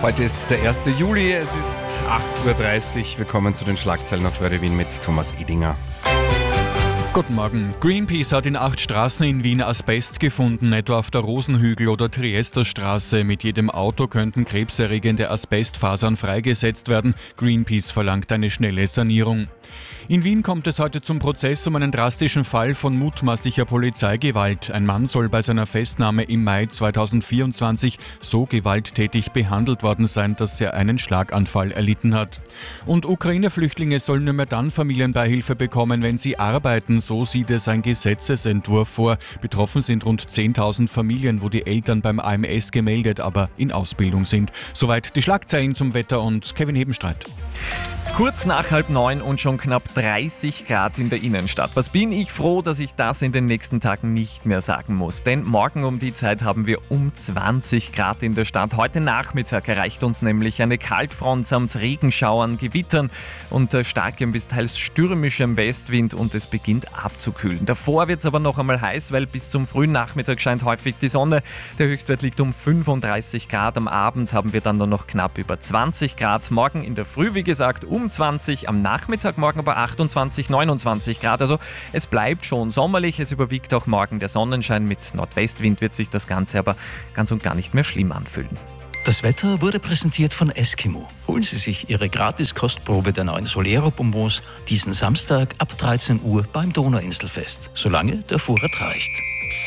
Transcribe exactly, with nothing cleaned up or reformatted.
Heute ist der erste Juli, es ist acht Uhr dreißig. Willkommen zu den Schlagzeilen auf Radio Wien mit Thomas Edinger. Guten Morgen. Greenpeace hat in acht Straßen in Wien Asbest gefunden, etwa auf der Rosenhügel- oder Triesterstraße. Mit jedem Auto könnten krebserregende Asbestfasern freigesetzt werden. Greenpeace verlangt eine schnelle Sanierung. In Wien kommt es heute zum Prozess um einen drastischen Fall von mutmaßlicher Polizeigewalt. Ein Mann soll bei seiner Festnahme im Mai zweitausendvierundzwanzig so gewalttätig behandelt worden sein, dass er einen Schlaganfall erlitten hat. Und Ukraine-Flüchtlinge sollen nur mehr dann Familienbeihilfe bekommen, wenn sie arbeiten. So sieht es ein Gesetzesentwurf vor. Betroffen sind rund zehntausend Familien, wo die Eltern beim A M S gemeldet, aber in Ausbildung sind. Soweit die Schlagzeilen zum Wetter und Kevin Hebenstreit. Kurz nach halb neun und schon knapp dreißig Grad in der Innenstadt. Was bin ich froh, dass ich das in den nächsten Tagen nicht mehr sagen muss. Denn morgen um die Zeit haben wir um zwanzig Grad in der Stadt. Heute Nachmittag erreicht uns nämlich eine Kaltfront samt Regenschauern, Gewittern und starkem bis teils stürmischem Westwind und es beginnt abzukühlen. Davor wird es aber noch einmal heiß, weil bis zum frühen Nachmittag scheint häufig die Sonne. Der Höchstwert liegt um fünfunddreißig Grad. Am Abend haben wir dann nur noch knapp über zwanzig Grad. Morgen in der Früh, wie gesagt, um zwanzig, am Nachmittag morgen aber achtundzwanzig, neunundzwanzig Grad. Also es bleibt schon sommerlich, es überwiegt auch morgen der Sonnenschein. Mit Nordwestwind wird sich das Ganze aber ganz und gar nicht mehr schlimm anfühlen. Das Wetter wurde präsentiert von Eskimo. Holen Sie sich Ihre Gratis-Kostprobe der neuen Solero-Bonbons diesen Samstag ab dreizehn Uhr beim Donauinselfest, solange der Vorrat reicht.